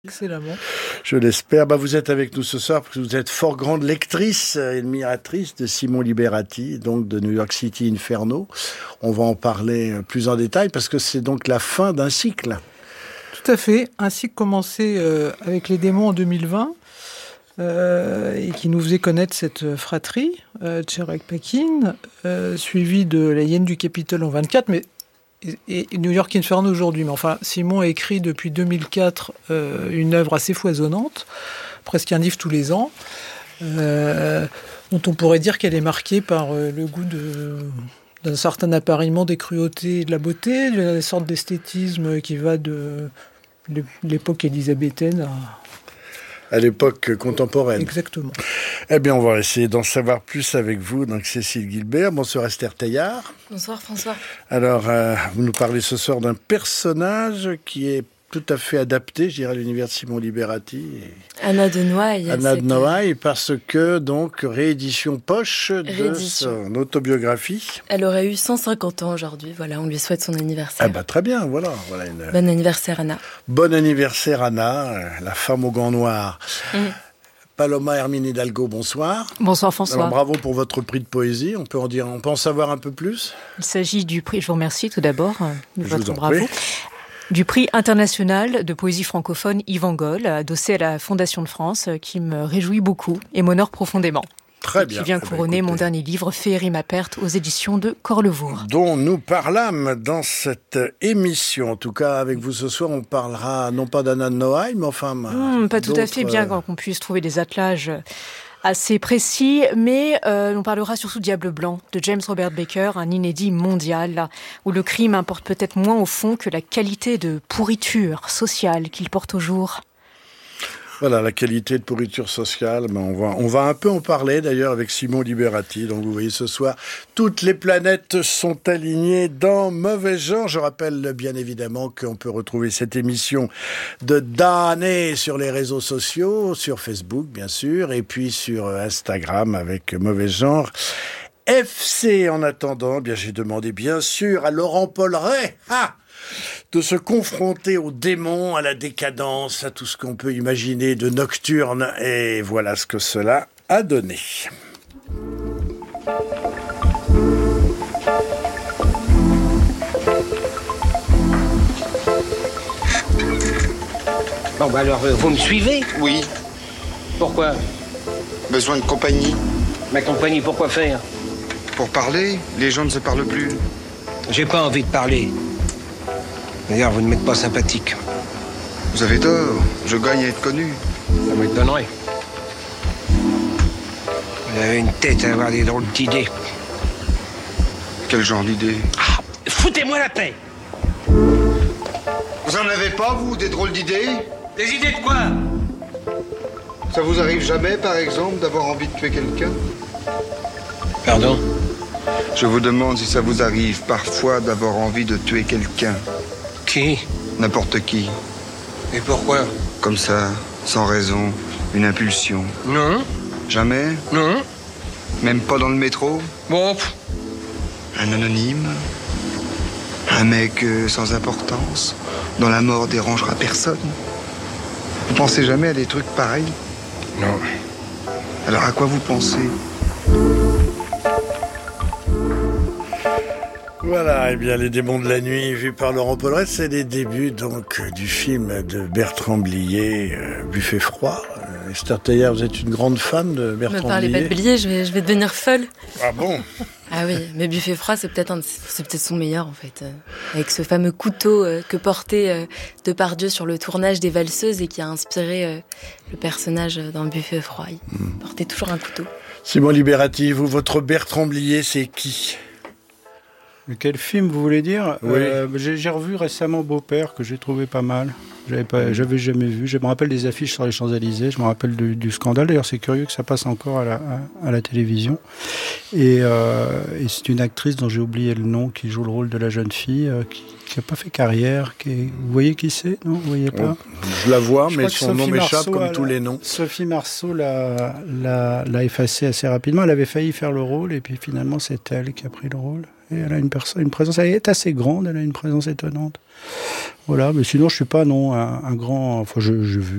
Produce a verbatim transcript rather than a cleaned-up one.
Excellemment. Je l'espère. Bah, vous êtes avec nous ce soir parce que vous êtes fort grande lectrice et admiratrice de Simon Liberati, donc de New York City Inferno. On va en parler plus en détail parce que c'est donc la fin d'un cycle. Tout à fait. Un cycle commencé euh, avec Les Démons en deux mille vingt euh, et qui nous faisait connaître cette fratrie, euh, Cherokee Paquin, euh, suivi de La Hyène du Capitole en vingt-quatre, mais et New York Inferno aujourd'hui. Mais enfin, Simon a écrit depuis deux mille quatre euh, une œuvre assez foisonnante, presque un livre tous les ans, euh, dont on pourrait dire qu'elle est marquée par euh, le goût de, d'un certain appariement des cruautés et de la beauté, d'une sorte d'esthétisme qui va de l'époque élisabéthaine à... à l'époque contemporaine. Exactement. Eh bien, on va essayer d'en savoir plus avec vous. Donc, Cécile Guilbert. Bonsoir Esther Teillard. Bonsoir François. Alors, euh, vous nous parlez ce soir d'un personnage qui est tout à fait adapté, je dirais, à l'univers de Simon Liberati. Anna de Noailles. Anna de Noailles, parce que, donc, réédition poche de réédition. Son autobiographie. Elle aurait eu cent cinquante ans aujourd'hui. Voilà, on lui souhaite son anniversaire. Ah bah, très bien, voilà. voilà une... Bon anniversaire, Anna. Bon anniversaire, Anna, la femme au gants noirs. Mmh. Paloma Hermine Hidalgo, bonsoir. Bonsoir François. Alors, bravo pour votre prix de poésie. On peut en dire, on peut en savoir un peu plus. Il s'agit du prix, je vous remercie tout d'abord de je votre bravo. Prie. Du prix international de poésie francophone Yvan Goll, adossé à la Fondation de France, qui me réjouit beaucoup et m'honore profondément. Très bien. Qui vient couronner eh ben, mon dernier livre, Féerie ma perte, aux éditions de Corlevour. Dont nous parlâmes dans cette émission. En tout cas, avec vous ce soir, on parlera non pas d'Anna de Noailles, mais enfin... Mmh, pas tout à fait, bien euh... qu'on puisse trouver des attelages assez précis, mais euh, on parlera surtout Diable Blanc, de James Robert Baker, un inédit mondial, où le crime importe peut-être moins au fond que la qualité de pourriture sociale qu'il porte au jour. Voilà, la qualité de pourriture sociale, ben on, va, on va un peu en parler d'ailleurs avec Simon Liberati. Donc vous voyez ce soir, toutes les planètes sont alignées dans Mauvais Genre. Je rappelle bien évidemment qu'on peut retrouver cette émission de damnée sur les réseaux sociaux, sur Facebook bien sûr, et puis sur Instagram avec Mauvais Genre. F C en attendant, eh bien j'ai demandé bien sûr à Laurent Polleret, ah de se confronter aux démons, à la décadence, à tout ce qu'on peut imaginer de nocturne. Et voilà ce que cela a donné. Bon, bah alors, vous me suivez ? Oui. Pourquoi ? Besoin de compagnie. Ma compagnie, pourquoi faire ? Pour parler, les gens ne se parlent plus. J'ai pas envie de parler. D'ailleurs, vous ne m'êtes pas sympathique. Vous avez tort. Je gagne à être connu. Ça m'étonnerait. Vous avez une tête à avoir des drôles d'idées. Quel genre d'idées ? Ah, foutez-moi la paix ! Vous en avez pas, vous, des drôles d'idées ? Des idées de quoi ? Ça vous arrive jamais, par exemple, d'avoir envie de tuer quelqu'un ? Pardon ? Je vous demande si ça vous arrive parfois d'avoir envie de tuer quelqu'un. Qui ? N'importe qui. Et pourquoi ? Comme ça, sans raison, une impulsion. Non. Jamais ? Non. Même pas dans le métro ? Bon. Un anonyme ? Un mec euh, sans importance, dont la mort dérangera personne ? Vous pensez jamais à des trucs pareils ? Non. Alors à quoi vous pensez ? Voilà, eh bien, Les Démons de la Nuit, vus par Laurent Polleret, c'est les débuts, donc, du film de Bertrand Blier, euh, Buffet froid. Euh, Esther Teillard, vous êtes une grande fan de Bertrand Blier ? Ne me parlez pas de Blier, je vais, je vais devenir folle. Ah bon ? Ah oui, mais Buffet froid, c'est peut-être, un de, c'est peut-être son meilleur, en fait. Euh, avec ce fameux couteau euh, que portait euh, Depardieu sur le tournage des Valseuses et qui a inspiré euh, le personnage dans Buffet froid. Il mmh. portait toujours un couteau. Simon Liberati, vous, votre Bertrand Blier, c'est qui ? Quel film vous voulez dire ? Oui. euh, j'ai, j'ai revu récemment Beau-Père, que j'ai trouvé pas mal. J'avais pas, j'avais jamais vu. Je me rappelle des affiches sur les Champs-Élysées. Je me rappelle du, du scandale. D'ailleurs, c'est curieux que ça passe encore à la, à, à la télévision. Et, euh, et c'est une actrice dont j'ai oublié le nom qui joue le rôle de la jeune fille euh, qui n'a pas fait carrière. Qui est... Vous voyez qui c'est ? Non, vous voyez pas ? Je la vois, je mais son Sophie nom m'échappe Marceau comme a, tous les noms. Sophie Marceau l'a, l'a, l'a effacé assez rapidement. Elle avait failli faire le rôle et puis finalement, c'est elle qui a pris le rôle. Et elle a une, personne, une présence, elle est assez grande, elle a une présence étonnante. Voilà, mais sinon je suis pas non un, un grand. Enfin, je, j'ai vu